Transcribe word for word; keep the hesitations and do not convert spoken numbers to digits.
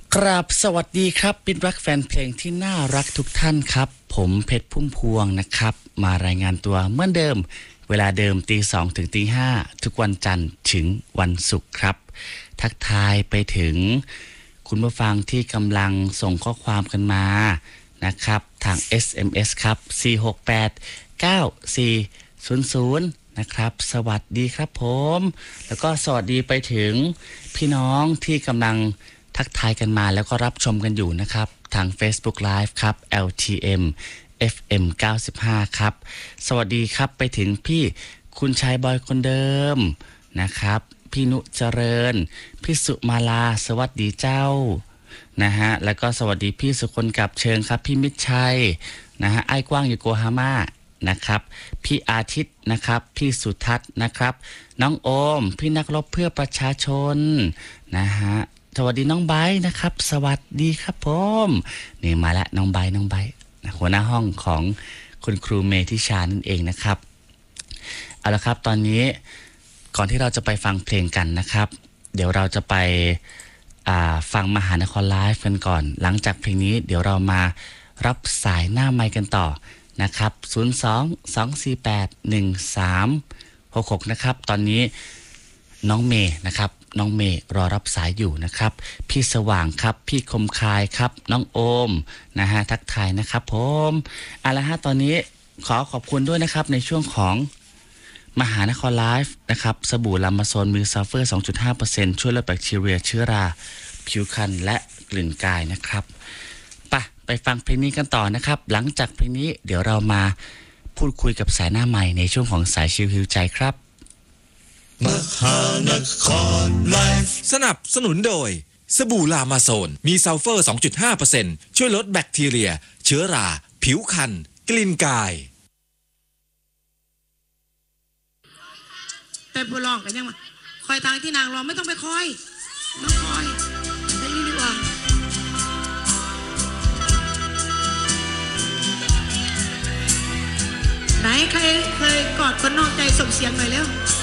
กราบสวัสดีครับมิตรรักแฟนเพลงที่น่ารักทุกท่านครับผมเพชรพุ่มพวงนะครับมารายงานตัวเหมือนเดิมเวลาเดิมตีสองถึงตีห้าทุกวันจันทร์ถึงวันศุกร์ครับทักทายไปถึงคุณผู้ฟังที่กำลังส่งข้อความกันมานะครับทาง เอส เอ็ม เอส ครับสี่ หก แปด เก้า สี่ ศูนย์ ศูนย์นะครับสวัสดีครับผมแล้วก็สวัสดีไปถึงพี่น้องที่กำลังทักทายกันมาแล้วก็รับชมกันอยู่นะครับทาง Facebook Live ครับ แอล ที เอ็ม เอฟ เอ็ม เก้าสิบห้า ครับสวัสดีครับไปถึงพี่คุณชายบอยคนเดิมนะครับพี่นุเจริญพี่สุมาลาสวัสดีเจ้านะฮะแล้วก็สวัสดีพี่สุคนกับเชิงครับพี่มิตรชัยนะฮะไอ้กว้างอยู่โกฮาม่านะครับพี่อาทิตย์นะครับพี่สุทัศน์นะครับน้องโอมพี่นักรบเพื่อประชาชนนะฮะสวัสดีน้องไบร์นะครับสวัสดีครับผมนี่มาแล้วน้องไบร์น้องไบร์หัวหน้าห้องของคุณครูเมธิชานั่นเองนะครับเอาละครับตอนนี้ก่อนที่เราจะไปฟังเพลงกันนะครับเดี๋ยวเราจะไปฟังมหานครไลฟ์กันก่อนหลังจากเพลงนี้เดี๋ยวเรามารับสายหน้าไมค์กันต่อนะครับศูนย์ สอง สอง สี่ แปด หนึ่ง สาม หก หกนะครับตอนนี้น้องเมย์นะครับน้องเมย์รอรับสายอยู่นะครับพี่สว่างครับพี่คมคายครับน้องโอมนะฮะทักทายนะครับผมเอาละฮะตอนนี้ขอขอบคุณด้วยนะครับในช่วงของมหานครไลฟ์นะครับสบู่ลามาโซนมิลซัลเฟอร์ สองจุดห้าเปอร์เซ็นต์ ช่วยลดแบคทีเรียเชื้อราผิวคันและกลิ่นกายนะครับไปไปฟังเพลงนี้กันต่อนะครับหลังจากเพลงนี้เดี๋ยวเรามาพูดคุยกับสายหน้าใหม่ในช่วงของสายชิลฮิวใจครับมหานครไลฟ์สนับสนุนโดยสบู่ลามาโซนมีซัลเฟอร์ สองจุดห้าเปอร์เซ็นต์ ช่วยลดแบคทีเรียเชื้อราผิวคันกลิ่นกายไปผู้ร้องกันยังมาคอยทางที่นางร้องไม่ต้องไปคอยต้องคอยได้ยินดีกว่าไหนใครเคยกอดคนนอกใจส่งเสียงหน่อยเร็ว